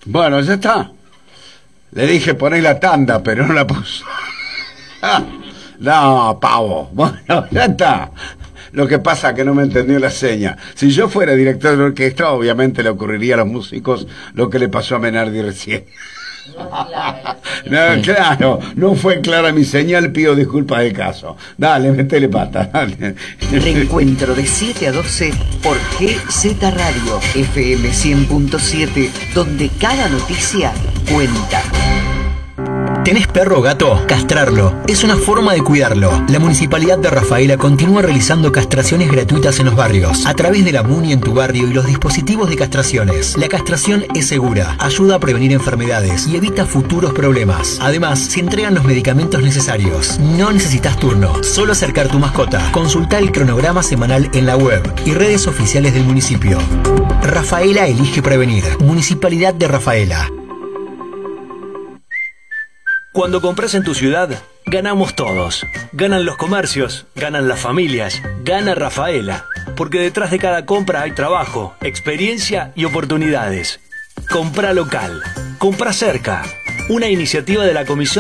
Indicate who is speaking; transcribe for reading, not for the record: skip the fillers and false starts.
Speaker 1: Bueno, ya está. Le dije poné la tanda, pero no la puso. No, pavo. Bueno, ya está. Lo que pasa es que no me entendió la seña. Si yo fuera director de orquesta, obviamente le ocurriría a los músicos lo que le pasó a Menardi recién. No, claro, no fue clara mi señal, pido disculpas del caso. Dale, metele pata, dale.
Speaker 2: Reencuentro de 7 a 12 por GZ Radio FM 100.7, donde cada noticia cuenta.
Speaker 3: ¿Tenés perro o gato? Castrarlo es una forma de cuidarlo. La Municipalidad de Rafaela continúa realizando castraciones gratuitas en los barrios, a través de la MUNI en tu barrio y los dispositivos de castraciones. La castración es segura, ayuda a prevenir enfermedades y evita futuros problemas. Además, se entregan los medicamentos necesarios. No necesitas turno, solo acercar tu mascota. Consulta el cronograma semanal en la web y redes oficiales del municipio. Rafaela elige prevenir. Municipalidad de Rafaela.
Speaker 4: Cuando compras en tu ciudad, ganamos todos. Ganan los comercios, ganan las familias, gana Rafaela. Porque detrás de cada compra hay trabajo, experiencia y oportunidades. Compra local, compra cerca. Una iniciativa de la Comisión